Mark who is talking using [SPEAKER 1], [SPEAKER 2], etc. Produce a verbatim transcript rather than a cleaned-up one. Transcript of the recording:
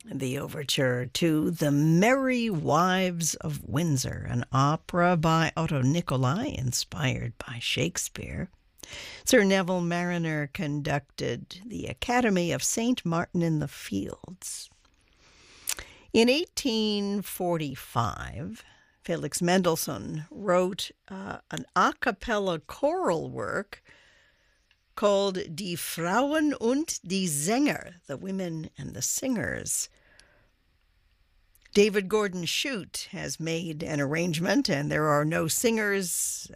[SPEAKER 1] The overture to The Merry Wives of Windsor, an opera by Otto Nicolai, inspired by Shakespeare. Sir Neville Marriner conducted the Academy of Saint Martin in the Fields. In eighteen forty-five, Felix Mendelssohn wrote uh, an a cappella choral work called Die Frauen und die Sänger, the Women and the Singers. David Gordon Shute has made an arrangement, and there are no singers